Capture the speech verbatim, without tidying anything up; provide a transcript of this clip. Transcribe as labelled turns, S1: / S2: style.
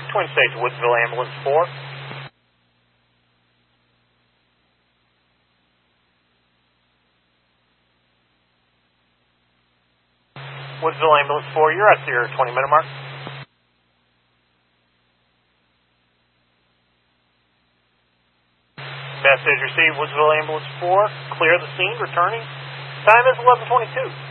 S1: Twin States, Woodsville Ambulance four. Woodsville Ambulance four, you're at your twenty minute mark. Message received, Woodsville Ambulance four, clear the scene, returning. Time is eleven twenty-two.